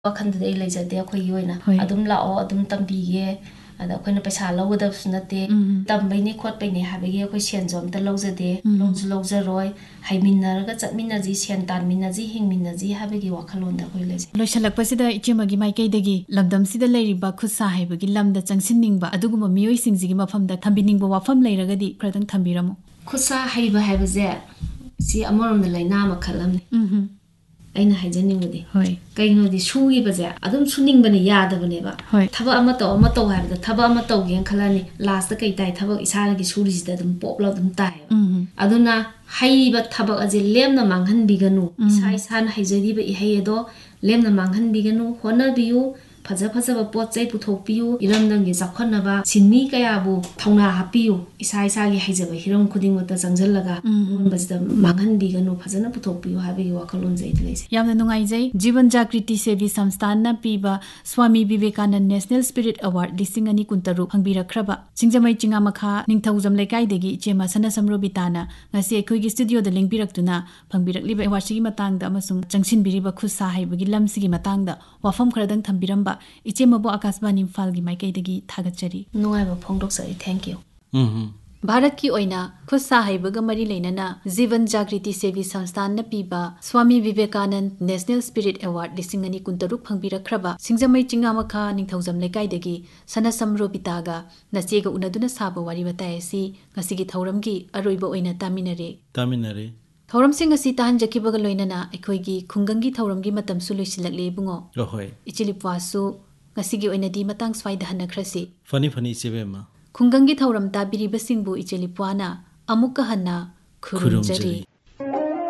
ꯋꯥꯈꯟꯗꯗꯤ ꯑꯩ ꯂꯩꯖꯗꯦ ꯑꯩꯈꯣꯏꯒꯤ ꯑꯣꯏꯅ ꯑꯗꯨꯝ ꯂꯥꯛꯑꯣ ꯑꯗꯨꯝ ꯇꯝꯕꯤꯒꯦ ꯑꯗ ꯑꯩꯈꯣꯏꯅ ꯄꯩꯁꯥ ꯂꯧꯒꯗꯕꯁꯨ ꯅꯠꯇꯦ ꯇꯝꯕꯩꯅꯤ ꯈꯣꯠꯄꯩꯅꯤ ꯍꯥꯏꯕꯒꯤ ꯑꯩꯈꯣꯏ ꯁꯦꯟꯁꯨ ꯑꯝꯇ ꯂꯧꯖꯗꯦ ꯂꯧꯁꯨ ꯂꯧꯖꯔꯣꯏ ꯍꯩꯃꯤꯟꯅꯔꯒ ꯆꯠꯃꯤꯟꯅꯁꯤ ꯁꯦꯟ ꯇꯥꯟꯃꯤꯟꯅꯁꯤ ꯍꯤꯡꯃꯤꯟꯅꯁꯤ ꯍꯥꯏꯕꯒꯤ ꯋꯥꯈꯜꯂꯣꯟꯗ ꯑꯩꯈꯣꯏ ꯂꯩꯖꯩ ꯂꯣꯏꯁꯜꯂꯛꯄꯁꯤꯗ ꯏꯆꯦꯃꯒꯤ ꯃꯥꯏꯀꯩꯗꯒꯤ ꯂꯝꯗꯝꯁꯤꯗ ꯂꯩꯔꯤꯕ ꯈꯨꯠ ꯁꯥ ꯍꯩꯕꯒꯤ ꯂꯝꯗ ꯆꯪꯁꯤꯟꯅꯤꯡꯕ ꯑꯗꯨꯒꯨꯝꯕ ꯃꯤꯑꯣꯏꯁꯤꯡꯁꯤꯒꯤ ꯃꯐꯝꯗ ꯊꯝꯕꯤꯅꯤꯡꯕ ꯋꯥꯐꯝ ꯂꯩꯔꯒꯗꯤ ꯈꯔꯗꯪ ꯊꯝꯕꯤꯔꯝꯃꯨ ꯈꯨꯠ ꯁꯥ ꯍꯩꯕ ꯍꯥꯏꯕꯁꯦ ꯁꯤ ꯑꯃꯔꯣꯝꯗ ꯂꯩꯅꯥ ꯃꯈꯜ ꯑꯃꯅꯤ ꯑꯩꯅ ꯍꯥꯏꯖꯅꯤꯡꯕꯗꯤ ꯀꯩꯅꯣꯗꯤ ꯁꯨꯈꯤꯕꯁꯦ ꯑꯗꯨꯝ ꯁꯨꯅꯤꯡꯕꯅꯤ ꯌꯥꯗꯕꯅꯦꯕ ꯊꯕꯛ ꯑꯃ ꯇꯧ ꯍꯥꯏꯕꯗ ꯊꯕꯛ ꯑꯃ ꯇꯧꯒꯦꯅ ꯈꯜꯂꯅꯤ ꯂꯥꯁꯇ ꯀꯩ ꯇꯥꯏ ꯊꯕꯛ ꯏꯁꯥꯒꯤ ꯁꯨꯔꯤꯁꯤꯗ ꯑꯗꯨꯝ ꯄꯣꯞꯂ ꯑꯗꯨꯝ ꯇꯥꯏꯌꯦꯕ ꯑꯗꯨꯅ ꯍꯩꯕ ꯊꯕꯛ ꯑꯁꯦ ꯂꯦꯝꯅ ꯃꯥꯡꯍꯟꯕꯤꯒꯅꯨ ꯏꯁꯥꯅ ꯍꯩꯖꯔꯤꯕ ꯏꯍꯩ ꯑꯗꯣ ꯂꯦꯝꯅ ꯃꯥꯡꯍꯟꯕꯤꯒꯅꯨ ꯍꯣꯠꯅꯕꯤꯌꯨ ꯐꯖꯕ ꯄꯣꯠ ꯆꯩ ꯄꯨꯊꯣꯛꯄꯤꯌꯨ ꯏꯔꯝꯗꯝꯒꯤ ꯆꯥꯎꯈꯠꯅꯕ ꯁꯤꯟꯃꯤ ꯀꯌꯥꯕꯨ ꯊꯧꯅꯥ ꯍꯥꯞꯄꯤꯌꯨ ꯏꯁꯥꯒꯤ ꯍꯩꯖꯕ ꯍꯤꯔꯝ ꯈꯨꯗꯤꯡꯃꯛꯇ ꯆꯪꯁꯤꯜꯂꯒ ꯑꯗꯨꯒꯨꯝꯕꯁꯤꯗ ꯃꯥꯡꯍꯟꯕꯤꯒꯅꯨ ꯐꯖꯅ ꯄꯨꯊꯣꯛꯄꯤꯌꯨ ꯍꯥꯏꯕꯒꯤ ꯋꯥꯈꯜꯂꯣꯟꯁꯦ ꯑꯩ ꯂꯩꯖꯩ ꯌꯥꯝꯅ ꯅꯨꯡꯉꯥꯏꯖꯩ ꯖꯤꯕꯟ ꯖꯥꯒ꯭ꯔꯤꯇꯤ ꯁꯦꯕꯤ ꯁꯪꯁꯊꯥꯟꯅ ꯄꯤꯕ swami Vivekananda national spirit award 2023 ꯐꯪꯕꯤꯔꯛꯈ꯭ꯔꯕ ꯁꯤꯡꯖꯃꯩ ꯆꯤꯉꯥꯃꯈꯥ ꯅꯤꯡꯊꯧꯖꯝ ꯂꯩꯀꯥꯏꯗꯒꯤ ꯏꯆꯦꯃ ꯁꯅꯁꯝ ꯔꯣꯕꯤꯇꯥꯅ ꯉꯁꯤ ꯑꯩꯈꯣꯏꯒꯤ ꯁ꯭ꯇꯨꯗꯤꯑꯣꯗ ꯂꯦꯡꯕꯤꯔꯛꯇꯨꯅ ꯐꯪꯕꯤꯔꯛꯂꯤꯕ ꯑꯦꯋꯥꯔꯗꯁꯤꯒꯤ ꯃꯇꯥꯡꯗ ꯑꯃꯁꯨꯡ ꯆꯪꯁꯤꯟꯕꯤꯔꯤꯕ ꯈꯨꯠ ꯁꯥ ꯍꯩꯕꯒꯤ ꯂꯝꯁꯤꯒꯤ ꯃꯇꯥꯡꯗ ꯋꯥꯐꯝ ꯈꯔꯗꯪ ꯊꯝꯕꯤꯔꯝꯕ ꯏꯆꯦꯃꯕꯨ ꯑꯀꯥꯁꯕꯥꯅꯤ ꯏꯝꯐꯥꯜꯒꯤ ꯃꯥꯏꯀꯩꯗꯒꯤ ꯊꯥꯒꯠꯆꯔꯤ ꯅꯨꯡꯉꯥꯏꯕ ꯐꯣꯡꯗꯣꯛꯆꯔꯤ ꯊꯦꯡꯛ ꯌꯨ ꯚꯥꯔꯠꯀꯤ ꯑꯣꯏꯅ ꯈꯨꯠ ꯁꯥ ꯍꯩꯕꯒ ꯃꯔꯤ ꯂꯩꯅꯅ ꯖꯤꯕꯟ ꯖꯥꯒ꯭ꯔꯤꯇꯤ ꯁꯦꯕꯤ ꯁꯪꯁꯊꯥꯟꯅ ꯄꯤꯕ swami Vivekananda national spirit award 2023 ꯐꯪꯕꯤꯔꯛꯈ꯭ꯔꯕ ꯁꯤꯡꯖꯃꯩ ꯆꯤꯉꯥꯃꯈꯥ ꯅꯤꯡꯊꯧꯖꯝ ꯂꯩꯀꯥꯏꯗꯒꯤ ꯁꯅꯁꯝ ꯔꯣꯕꯤꯇꯥꯒ ꯅꯆꯦꯒ ꯎꯅꯗꯨꯅ ꯁꯥꯕ ꯋꯥꯔꯤ ꯋꯥꯇꯥꯏ ꯑꯁꯤ ꯉꯁꯤꯒꯤ ꯊꯧꯔꯝꯒꯤ ꯑꯔꯣꯏꯕ ꯑꯣꯏꯅ ꯇꯥꯃꯤꯟꯅꯔꯦ ꯊꯧꯔꯝꯁꯤꯡ ꯑꯁꯤ ꯇꯥꯍꯟꯖꯈꯤꯕꯒ ꯂꯣꯏꯅꯅ ꯑꯩꯈꯣꯏꯒꯤ ꯈꯨꯡꯒꯪꯒꯤ ꯊꯧꯔꯝꯒꯤ ꯃꯇꯝꯁꯨ ꯂꯣꯏꯁꯤꯜꯂꯛꯂꯦ ꯏꯕꯨꯡꯉꯣ ꯏꯆꯤꯂꯤꯄ꯭ꯋꯥꯁꯨ ꯉꯁꯤꯒꯤ ꯑꯣꯏꯅꯗꯤ ꯃꯇꯥꯡ ꯁ꯭ꯋꯥꯏꯗ ꯍꯟꯅꯈ꯭ꯔꯁꯤ ꯐꯅꯤ ꯏꯆꯦꯕꯦꯝꯃ ꯈꯨꯡꯒꯪꯒꯤ ꯊꯧꯔꯝ ꯇꯥꯕꯤꯔꯤꯕꯁꯤꯡꯕꯨ ꯏꯆꯦꯂꯤꯄ꯭ꯋꯥꯅ ꯑꯃꯨꯛꯀ ꯍꯟꯅ ꯈꯨꯔꯨꯝꯖꯔꯤ